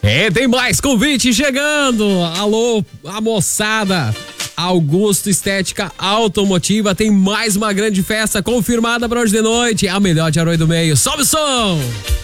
E tem mais convite chegando. Alô, a moçada. Augusto Estética Automotiva tem mais uma grande festa confirmada para hoje de noite. É a melhor de Aroí do Meio. Sobe o som!